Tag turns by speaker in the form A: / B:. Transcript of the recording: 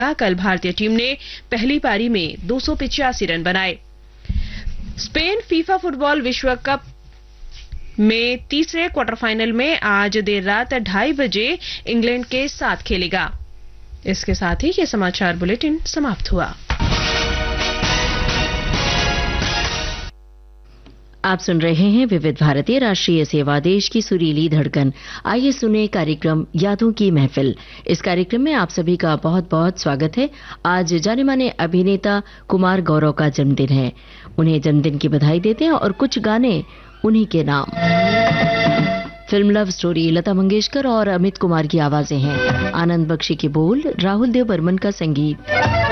A: कल भारतीय टीम ने पहली पारी में 285 रन बनाए। स्पेन फीफा फुटबॉल विश्व कप में तीसरे क्वार्टर फाइनल में आज देर रात 2:30 बजे इंग्लैंड के साथ खेलेगा। इसके साथ ही ये समाचार बुलेटिन समाप्त हुआ।
B: आप सुन रहे हैं विविध भारतीय राष्ट्रीय सेवा, देश की सुरीली धड़कन। आइए सुने कार्यक्रम यादों की महफिल। इस कार्यक्रम में आप सभी का बहुत बहुत स्वागत है। आज जाने माने अभिनेता कुमार गौरव का जन्मदिन है। उन्हें जन्मदिन की बधाई देते हैं और कुछ गाने उन्हीं के नाम। Film love story Lata Mangeshkar और अमित कुमार की आवाजें हैं। आनंद बख्शी के बोल, राहुल देव बर्मन का संगीत।